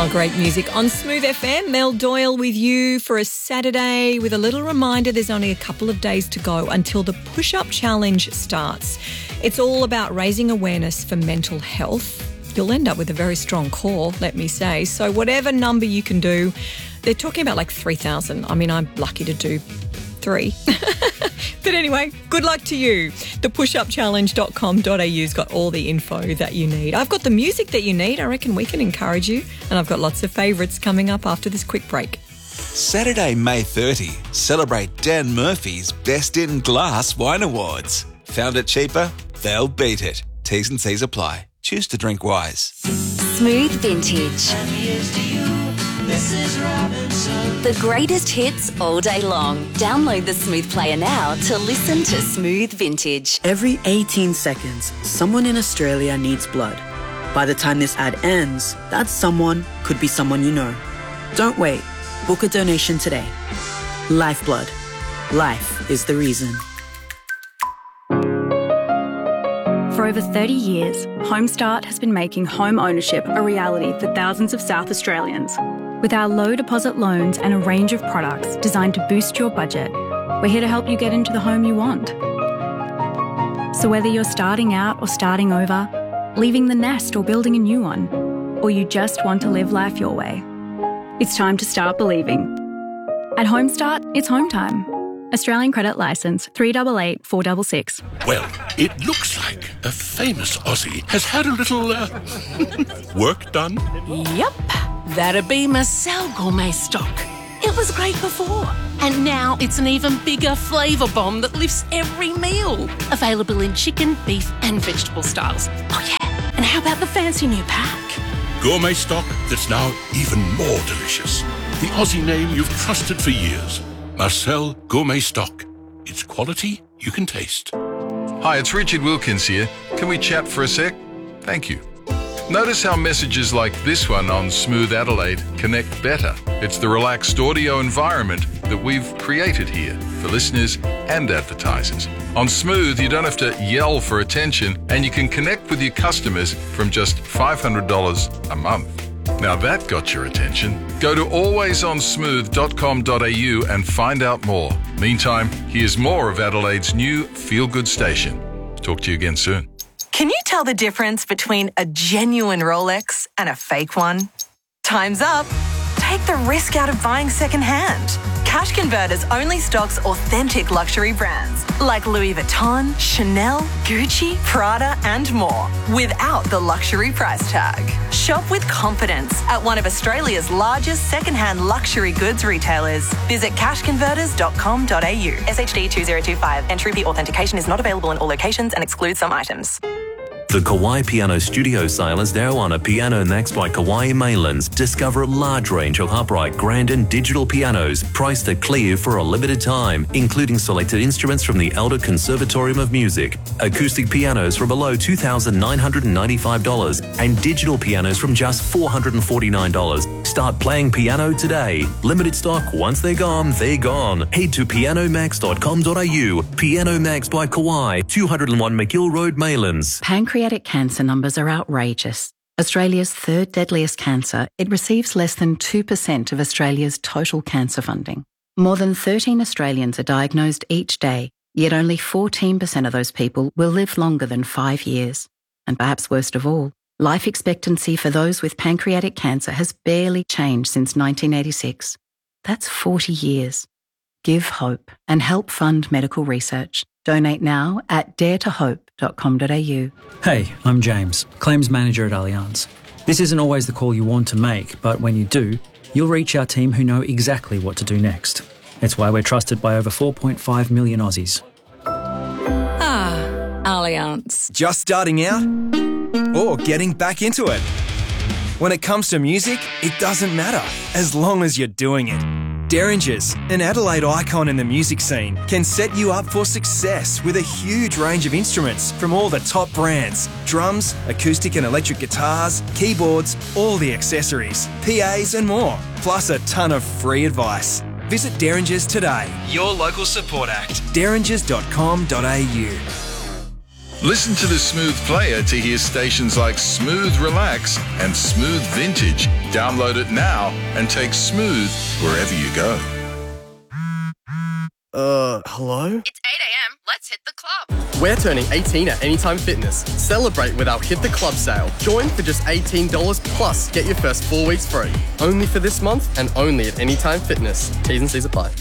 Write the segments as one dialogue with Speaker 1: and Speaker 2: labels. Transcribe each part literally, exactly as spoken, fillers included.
Speaker 1: Oh, great music on Smooth F M. Mel Doyle with you for a Saturday with a little reminder there's only a couple of days to go until the push-up challenge starts. It's all about raising awareness for mental health. You'll end up with a very strong core, let me say. So whatever number you can do, they're talking about like three thousand. I mean, I'm lucky to do three. But anyway, good luck to you. the push up challenge dot com dot a u's got all the info that you need. I've got the music that you need. I reckon we can encourage you. And I've got lots of favourites coming up after this quick break.
Speaker 2: Saturday, May thirtieth, celebrate Dan Murphy's Best in Glass Wine Awards. Found it cheaper? They'll beat it. T's and C's apply. Choose to drink wise.
Speaker 3: Smooth Vintage. The greatest hits all day long. Download the Smooth Player now to listen to Smooth Vintage.
Speaker 4: Every eighteen seconds, someone in Australia needs blood. By the time this ad ends, that someone could be someone you know. Don't wait. Book a donation today. Lifeblood. Life is the reason.
Speaker 5: For over thirty years, Homestart has been making home ownership a reality for thousands of South Australians. With our low deposit loans and a range of products designed to boost your budget, we're here to help you get into the home you want. So whether you're starting out or starting over, leaving the nest or building a new one, or you just want to live life your way, it's time to start believing. At Homestart, it's home time. Australian Credit Licence three eight eight four six six.
Speaker 6: Well, it looks like a famous Aussie has had a little uh, work done.
Speaker 7: Yep, that'd be Marcel Gourmet Stock. It was great before, and now it's an even bigger flavour bomb that lifts every meal. Available in chicken, beef and vegetable styles. Oh yeah, and how about the fancy new pack?
Speaker 6: Gourmet Stock that's now even more delicious. The Aussie name you've trusted for years. Marcel Gourmet Stock. It's quality you can taste.
Speaker 8: Hi, it's Richard Wilkins here. Can we chat for a sec? Thank you. Notice how messages like this one on Smooth Adelaide connect better. It's the relaxed audio environment that we've created here for listeners and advertisers. On Smooth, you don't have to yell for attention and you can connect with your customers from just five hundred dollars a month. Now that got your attention. Go to always on smooth dot com dot a u and find out more. Meantime, here's more of Adelaide's new feel-good station. Talk to you again soon.
Speaker 9: Can you tell the difference between a genuine Rolex and a fake one? Time's up. Take the risk out of buying second-hand. Cash Converters only stocks authentic luxury brands like Louis Vuitton, Chanel, Gucci, Prada and more without the luxury price tag. Shop with confidence at one of Australia's largest second-hand luxury goods retailers. Visit cash converters dot com dot a u. S H D two zero two five. Entry authentication is not available in all locations and excludes some items.
Speaker 10: The Kawai Piano Studio sale is now on at Piano Max by Kawai Maylands. Discover a large range of upright, grand and digital pianos priced at clear for a limited time, including selected instruments from the Elder Conservatorium of Music, acoustic pianos from below two thousand nine hundred ninety-five dollars and digital pianos from just four hundred forty-nine dollars. Start playing piano today. Limited stock. Once they're gone, they're gone. Head to piano max dot com dot a u. Piano Max by Kawai, two oh one McGill Road, Maylands.
Speaker 11: Pancreatic cancer numbers are outrageous. Australia's third deadliest cancer, it receives less than two percent of Australia's total cancer funding. More than thirteen Australians are diagnosed each day, yet only fourteen percent of those people will live longer than five years. And perhaps worst of all, life expectancy for those with pancreatic cancer has barely changed since nineteen eighty-six. That's forty years. Give hope and help fund medical research. Donate now at dare to hope dot com dot a u.
Speaker 12: Hey, I'm James, Claims Manager at Allianz. This isn't always the call you want to make, but when you do, you'll reach our team who know exactly what to do next. It's why we're trusted by over four point five million Aussies.
Speaker 1: Ah, Allianz.
Speaker 13: Just starting out? Or getting back into it? When it comes to music, it doesn't matter, as long as you're doing it. Derringers, an Adelaide icon in the music scene, can set you up for success with a huge range of instruments from all the top brands. Drums, acoustic and electric guitars, keyboards, all the accessories, P As and more, plus a ton of free advice. Visit Derringers today. Your local support act. derringers dot com dot a u.
Speaker 8: Listen to the Smooth Player to hear stations like Smooth Relax and Smooth Vintage. Download it now and take Smooth wherever you go.
Speaker 14: Uh, hello?
Speaker 15: It's eight a.m. Let's hit the club.
Speaker 14: We're turning eighteen at Anytime Fitness. Celebrate with our Hit the Club sale. Join for just eighteen dollars plus get your first four weeks free. Only for this month and only at Anytime Fitness. T's and C's apply.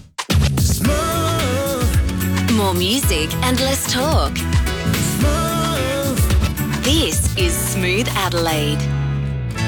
Speaker 3: More music and less talk. This is Smooth Adelaide.